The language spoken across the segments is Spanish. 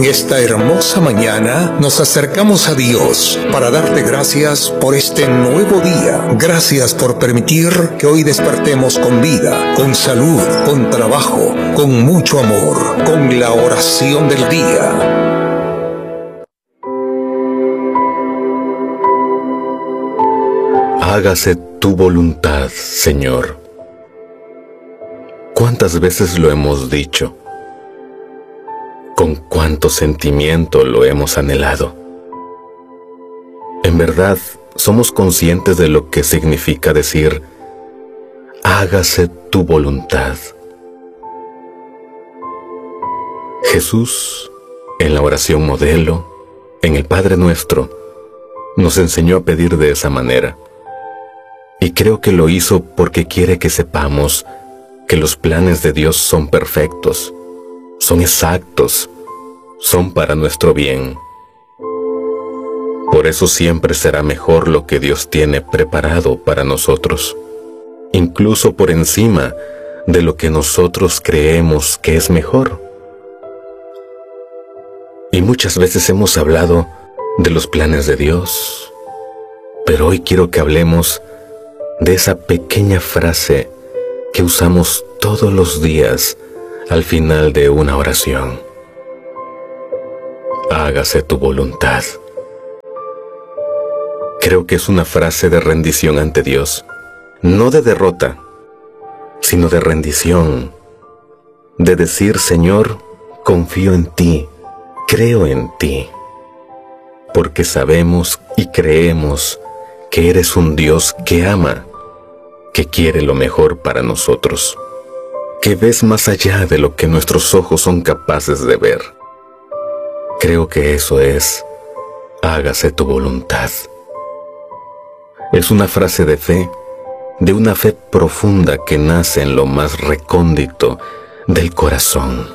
esta hermosa mañana nos acercamos a Dios para darte gracias por este nuevo día. Gracias por permitir que hoy despertemos con vida, con salud, con trabajo, con mucho amor, con la oración del día. Hágase tu voluntad, Señor. ¿Cuántas veces lo hemos dicho? ¿Con cuánto sentimiento lo hemos anhelado? En verdad, somos conscientes de lo que significa decir, hágase tu voluntad. Jesús, en la oración modelo, en el Padre Nuestro, nos enseñó a pedir de esa manera. Y creo que lo hizo porque quiere que sepamos que los planes de Dios son perfectos, son exactos, son para nuestro bien. Por eso siempre será mejor lo que Dios tiene preparado para nosotros, incluso por encima de lo que nosotros creemos que es mejor. Y muchas veces hemos hablado de los planes de Dios, pero hoy quiero que hablemos de esa pequeña frase que usamos todos los días al final de una oración. Hágase tu voluntad. Creo que es una frase de rendición ante Dios, no de derrota, sino de rendición, de decir, Señor, confío en ti, creo en ti, porque sabemos y creemos que eres un Dios que ama, que quiere lo mejor para nosotros, que ves más allá de lo que nuestros ojos son capaces de ver. Creo que eso es, hágase tu voluntad. Es una frase de fe, de una fe profunda que nace en lo más recóndito del corazón.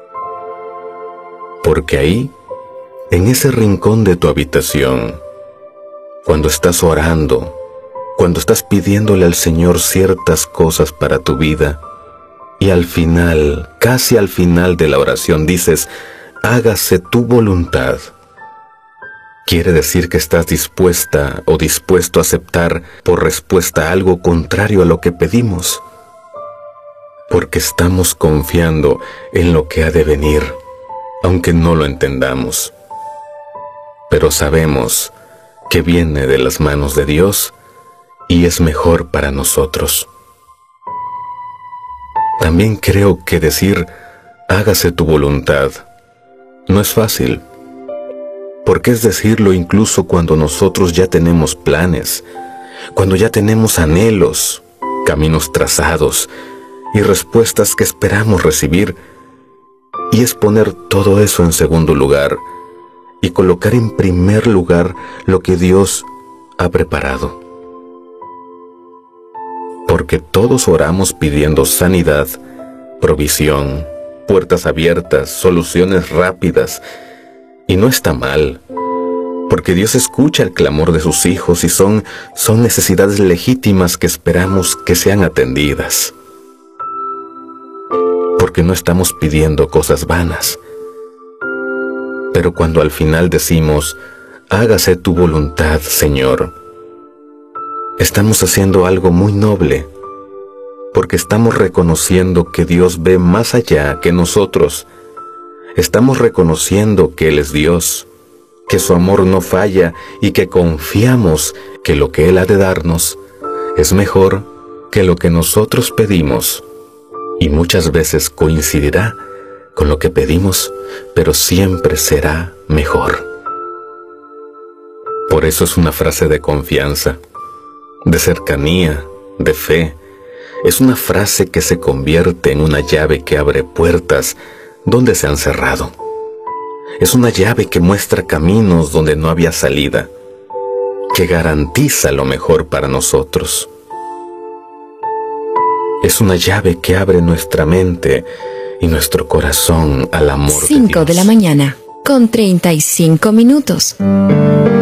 Porque ahí, en ese rincón de tu habitación, cuando estás orando, cuando estás pidiéndole al Señor ciertas cosas para tu vida, y al final, casi al final de la oración dices, hágase tu voluntad, quiere decir que estás dispuesta o dispuesto a aceptar por respuesta algo contrario a lo que pedimos, porque estamos confiando en lo que ha de venir, aunque no lo entendamos. Pero sabemos que viene de las manos de Dios y es mejor para nosotros. También creo que decir, hágase tu voluntad, no es fácil, porque es decirlo incluso cuando nosotros ya tenemos planes, cuando ya tenemos anhelos, caminos trazados y respuestas que esperamos recibir, y es poner todo eso en segundo lugar y colocar en primer lugar lo que Dios ha preparado. Porque todos oramos pidiendo sanidad, provisión, puertas abiertas, soluciones rápidas. Y no está mal, porque Dios escucha el clamor de sus hijos y son necesidades legítimas que esperamos que sean atendidas. Porque no estamos pidiendo cosas vanas. Pero cuando al final decimos, hágase tu voluntad, Señor, estamos haciendo algo muy noble, porque estamos reconociendo que Dios ve más allá que nosotros. Estamos reconociendo que Él es Dios, que su amor no falla y que confiamos que lo que Él ha de darnos es mejor que lo que nosotros pedimos. Y muchas veces coincidirá con lo que pedimos, pero siempre será mejor. Por eso es una frase de confianza, de cercanía, de fe. Es una frase que se convierte en una llave que abre puertas donde se han cerrado. Es una llave que muestra caminos donde no había salida, que garantiza lo mejor para nosotros. Es una llave que abre nuestra mente y nuestro corazón al amor de Dios. 5 de la mañana, con 35 minutos.